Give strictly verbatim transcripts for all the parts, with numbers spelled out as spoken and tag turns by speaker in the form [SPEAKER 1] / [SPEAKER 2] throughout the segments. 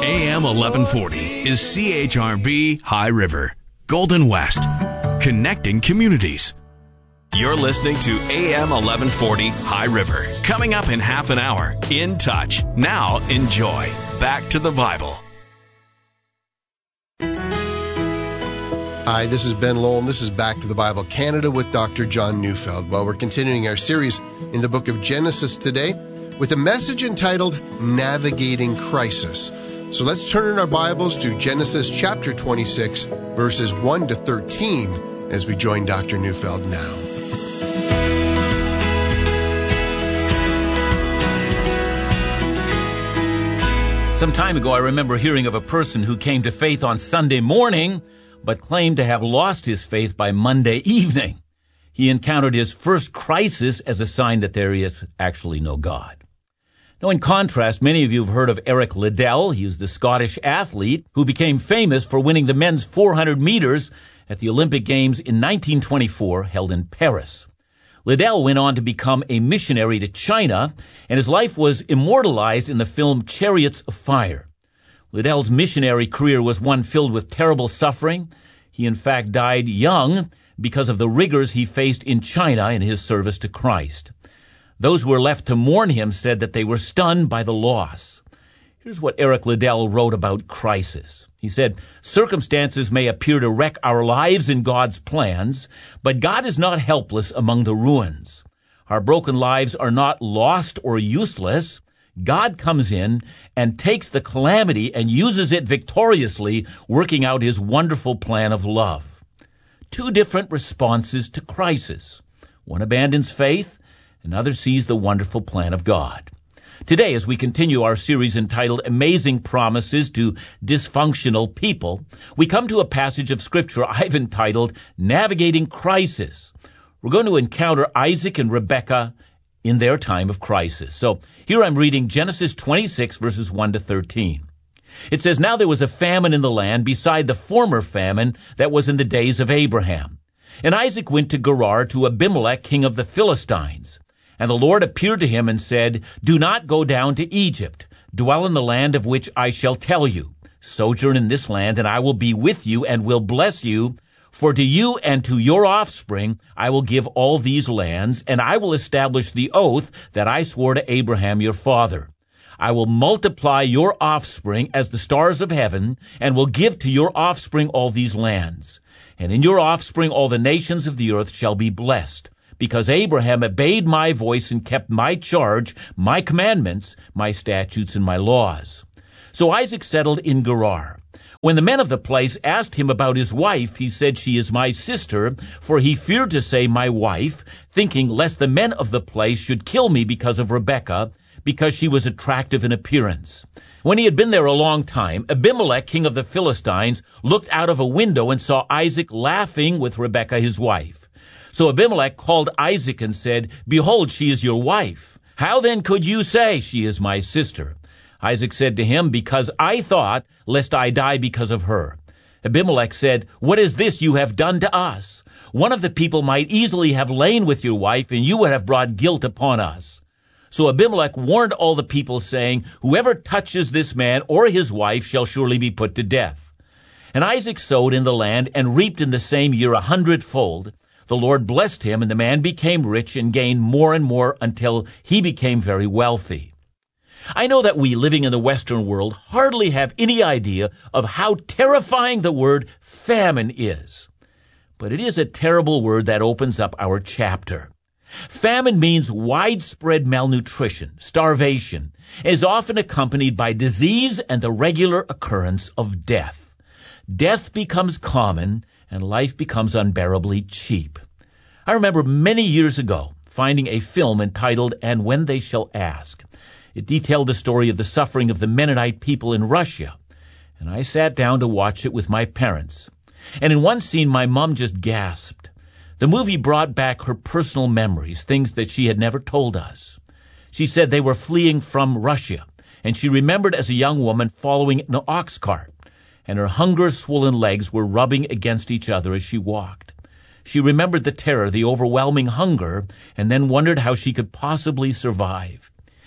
[SPEAKER 1] A M eleven forty is C H R B High River, Golden West, connecting communities. You're listening to A M eleven forty High River. Coming up in half an hour, In Touch. Now enjoy. Back to the Bible.
[SPEAKER 2] Hi, this is Ben Lowell, and this is Back to the Bible Canada with Doctor John Neufeld. Well, we're continuing our series in the book of Genesis today with a message entitled Navigating Crisis. So let's turn in our Bibles to Genesis chapter twenty-six, verses one to thirteen, as we join Doctor Neufeld now.
[SPEAKER 3] Some time ago, I remember hearing of a person who came to faith on Sunday morning, but claimed to have lost his faith by Monday evening. He encountered his first crisis as a sign that there is actually no God. Now, in contrast, many of you have heard of Eric Liddell. He was the Scottish athlete who became famous for winning the men's four hundred meters at the Olympic Games in nineteen twenty-four, held in Paris. Liddell went on to become a missionary to China, and his life was immortalized in the film Chariots of Fire. Liddell's missionary career was one filled with terrible suffering. He, in fact, died young because of the rigors he faced in China in his service to Christ. Those who were left to mourn him said that they were stunned by the loss. Here's what Eric Liddell wrote about crisis. He said, "Circumstances may appear to wreck our lives in God's plans, but God is not helpless among the ruins. Our broken lives are not lost or useless. God comes in and takes the calamity and uses it victoriously, working out his wonderful plan of love." Two different responses to crisis. One abandons faith, another sees the wonderful plan of God. Today, as we continue our series entitled Amazing Promises to Dysfunctional People, we come to a passage of Scripture I've entitled Navigating Crisis. We're going to encounter Isaac and Rebekah in their time of crisis. So here I'm reading Genesis twenty-six, verses one to thirteen. It says, "Now there was a famine in the land beside the former famine that was in the days of Abraham. And Isaac went to Gerar to Abimelech, king of the Philistines. And the Lord appeared to him and said, 'Do not go down to Egypt. Dwell in the land of which I shall tell you. Sojourn in this land, and I will be with you and will bless you. For to you and to your offspring I will give all these lands, and I will establish the oath that I swore to Abraham your father. I will multiply your offspring as the stars of heaven, and will give to your offspring all these lands. And in your offspring all the nations of the earth shall be blessed, because Abraham obeyed my voice and kept my charge, my commandments, my statutes, and my laws.' So Isaac settled in Gerar. When the men of the place asked him about his wife, he said, 'She is my sister,' for he feared to say 'my wife,' thinking lest the men of the place should kill me because of Rebekah, because she was attractive in appearance. When he had been there a long time, Abimelech, king of the Philistines, looked out of a window and saw Isaac laughing with Rebekah his wife. So Abimelech called Isaac and said, 'Behold, she is your wife. How then could you say, she is my sister?' Isaac said to him, 'Because I thought, lest I die because of her.' Abimelech said, 'What is this you have done to us? One of the people might easily have lain with your wife, and you would have brought guilt upon us.' So Abimelech warned all the people, saying, 'Whoever touches this man or his wife shall surely be put to death.' And Isaac sowed in the land and reaped in the same year a hundredfold. The Lord blessed him, and the man became rich and gained more and more until he became very wealthy." I know that we living in the Western world hardly have any idea of how terrifying the word famine is. But it is a terrible word that opens up our chapter. Famine means widespread malnutrition, starvation, and is often accompanied by disease and the regular occurrence of death. Death becomes common, and life becomes unbearably cheap. I remember many years ago finding a film entitled And When They Shall Ask. It detailed the story of the suffering of the Mennonite people in Russia, and I sat down to watch it with my parents. And in one scene, my mom just gasped. The movie brought back her personal memories, things that she had never told us. She said they were fleeing from Russia, and she remembered as a young woman following an ox cart, and her hunger-swollen legs were rubbing against each other as she walked. She remembered the terror, the overwhelming hunger, and then wondered how she could possibly survive.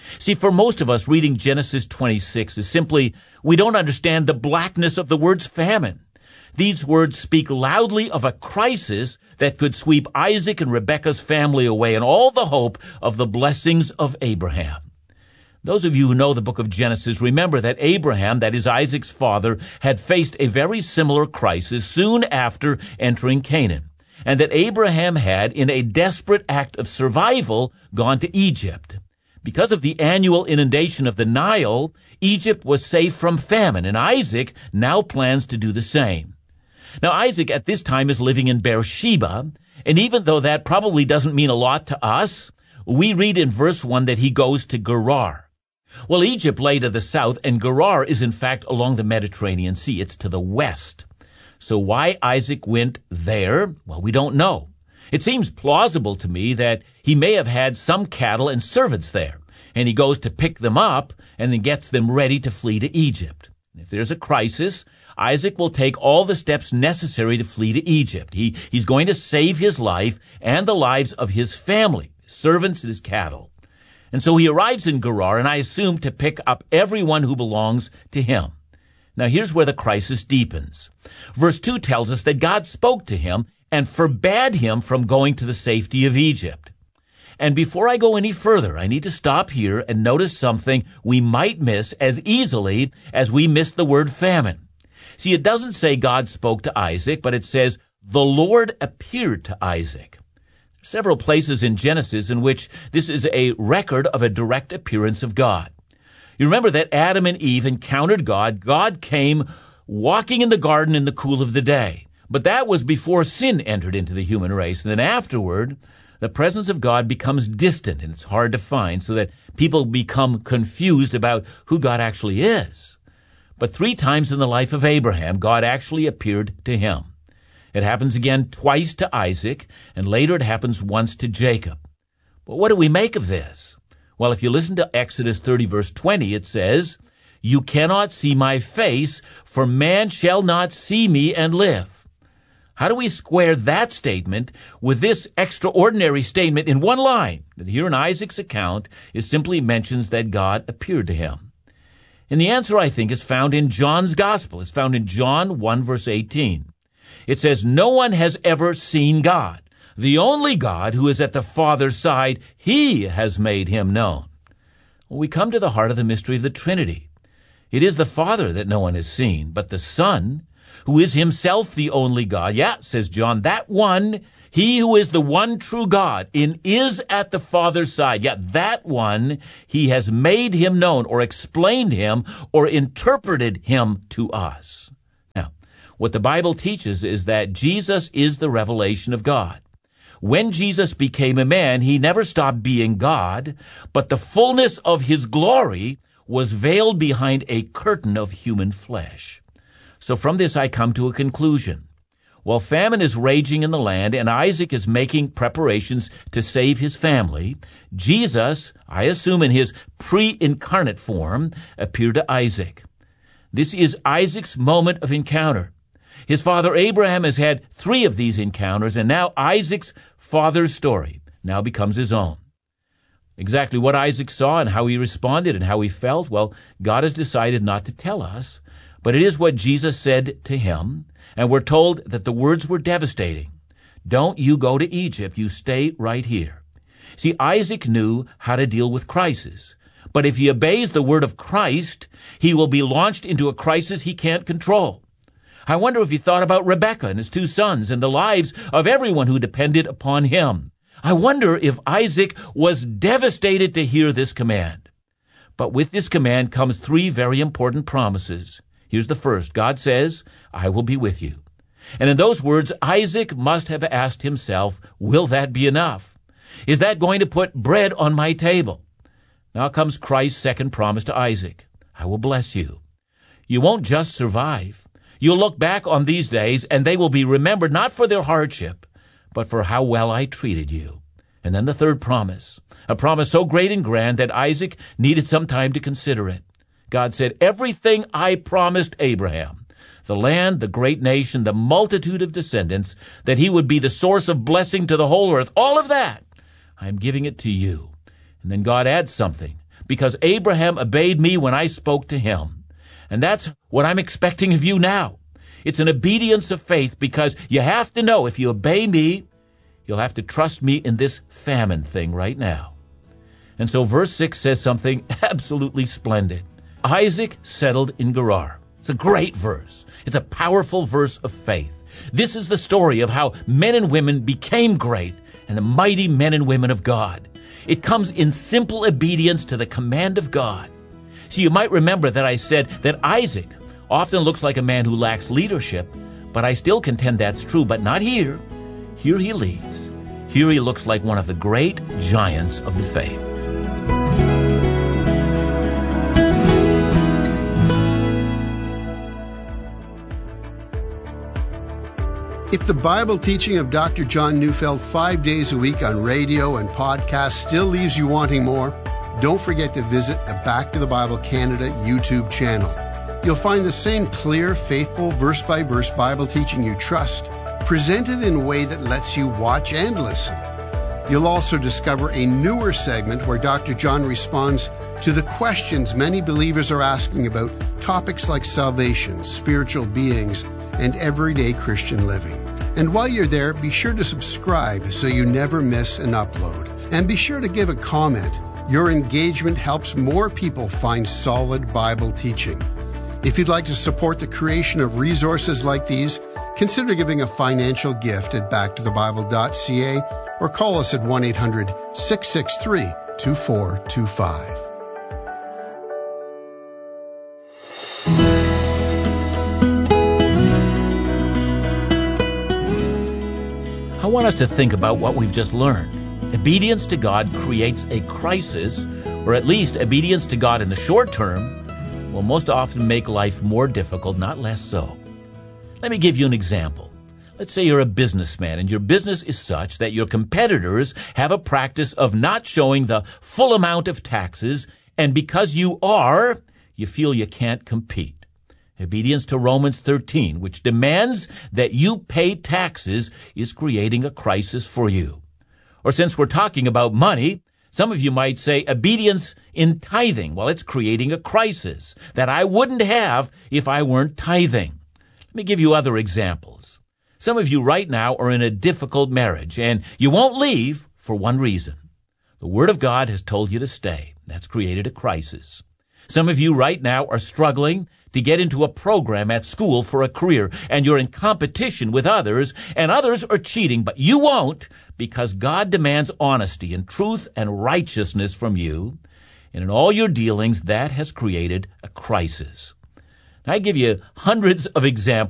[SPEAKER 3] See, for most of us, reading Genesis twenty-six is simply, we don't understand the blackness of the words famine. These words speak loudly of a crisis that could sweep Isaac and Rebekah's family away and all the hope of the blessings of Abraham. Those of you who know the book of Genesis remember that Abraham, that is Isaac's father, had faced a very similar crisis soon after entering Canaan, and that Abraham had, in a desperate act of survival, gone to Egypt. Because of the annual inundation of the Nile, Egypt was safe from famine, and Isaac now plans to do the same. Now, Isaac at this time is living in Beersheba, and even though that probably doesn't mean a lot to us, we read in verse one that he goes to Gerar. Well, Egypt lay to the south, and Gerar is in fact along the Mediterranean Sea. It's to the west. So why Isaac went there? Well, we don't know. It seems plausible to me that he may have had some cattle and servants there, and he goes to pick them up and then gets them ready to flee to Egypt. If there's a crisis, Isaac will take all the steps necessary to flee to Egypt. He, he's going to save his life and the lives of his family, his servants and his cattle. And so he arrives in Gerar, and I assume to pick up everyone who belongs to him. Now here's where the crisis deepens. Verse two tells us that God spoke to him and forbade him from going to the safety of Egypt. And before I go any further, I need to stop here and notice something we might miss as easily as we miss the word famine. See, it doesn't say God spoke to Isaac, but it says the Lord appeared to Isaac. Several places in Genesis in which this is a record of a direct appearance of God. You remember that Adam and Eve encountered God. God came walking in the garden in the cool of the day. But that was before sin entered into the human race. And then afterward, the presence of God becomes distant, and it's hard to find, so that people become confused about who God actually is. But three times in the life of Abraham, God actually appeared to him. It happens again twice to Isaac, and later it happens once to Jacob. But what do we make of this? Well, if you listen to Exodus thirty, verse twenty, it says, "You cannot see my face, for man shall not see me and live." How do we square that statement with this extraordinary statement in one line that here in Isaac's account is simply mentions that God appeared to him? And the answer, I think, is found in John's Gospel. It's found in John one, verse eighteen. It says, "No one has ever seen God. The only God who is at the Father's side, he has made him known." Well, we come to the heart of the mystery of the Trinity. It is the Father that no one has seen, but the Son, who is himself the only God. Yeah, says John, that one, he who is the one true God and is at the Father's side. Yeah, that one, he has made him known or explained him or interpreted him to us. Now, what the Bible teaches is that Jesus is the revelation of God. When Jesus became a man, he never stopped being God, but the fullness of his glory was veiled behind a curtain of human flesh. So from this I come to a conclusion. While famine is raging in the land and Isaac is making preparations to save his family, Jesus, I assume in his pre-incarnate form, appeared to Isaac. This is Isaac's moment of encounter. His father Abraham has had three of these encounters, and now Isaac's father's story now becomes his own. Exactly what Isaac saw and how he responded and how he felt, well, God has decided not to tell us. But it is what Jesus said to him, and we're told that the words were devastating. Don't you go to Egypt, you stay right here. See, Isaac knew how to deal with crisis. But if he obeys the word of Christ, he will be launched into a crisis he can't control. I wonder if he thought about Rebekah and his two sons and the lives of everyone who depended upon him. I wonder if Isaac was devastated to hear this command. But with this command comes three very important promises. Here's the first. God says, "I will be with you." And in those words, Isaac must have asked himself, will that be enough? Is that going to put bread on my table? Now comes Christ's second promise to Isaac. I will bless you. You won't just survive. You'll look back on these days, and they will be remembered not for their hardship, but for how well I treated you. And then the third promise, a promise so great and grand that Isaac needed some time to consider it. God said, everything I promised Abraham, the land, the great nation, the multitude of descendants, that he would be the source of blessing to the whole earth, all of that, I am giving it to you. And then God adds something. because Abraham obeyed me when I spoke to him. And that's what I'm expecting of you now. It's an obedience of faith, because you have to know if you obey me, you'll have to trust me in this famine thing right now. And so verse six says something absolutely splendid. Isaac settled in Gerar. It's a great verse. It's a powerful verse of faith. This is the story of how men and women became great and the mighty men and women of God. It comes in simple obedience to the command of God. So you might remember that I said that Isaac often looks like a man who lacks leadership, but I still contend that's true, but not here. Here he leads. Here he looks like one of the great giants of the faith.
[SPEAKER 2] If the Bible teaching of Doctor John Neufeld five days a week on radio and podcast still leaves you wanting more, don't forget to visit the Back to the Bible Canada YouTube channel. You'll find the same clear, faithful, verse-by-verse Bible teaching you trust, presented in a way that lets you watch and listen. You'll also discover a newer segment where Doctor John responds to the questions many believers are asking about topics like salvation, spiritual beings, and everyday Christian living. And while you're there, be sure to subscribe so you never miss an upload. And be sure to give a comment. Your engagement helps more people find solid Bible teaching. If you'd like to support the creation of resources like these, consider giving a financial gift at back to the bible dot c a or call us at one eight hundred, six six three, two four two five.
[SPEAKER 3] I want us to think about what we've just learned. Obedience to God creates a crisis, or at least obedience to God in the short term will most often make life more difficult, not less so. Let me give you an example. Let's say you're a businessman and your business is such that your competitors have a practice of not showing the full amount of taxes, and because you are, you feel you can't compete. Obedience to Romans thirteen, which demands that you pay taxes, is creating a crisis for you. Or since we're talking about money, some of you might say obedience in tithing. Well, it's creating a crisis that I wouldn't have if I weren't tithing. Let me give you other examples. Some of you right now are in a difficult marriage, and you won't leave for one reason. The Word of God has told you to stay. That's created a crisis. Some of you right now are struggling to get into a program at school for a career, and you're in competition with others, and others are cheating, but you won't, because God demands honesty and truth and righteousness from you. And in all your dealings, that has created a crisis. Now, I give you hundreds of examples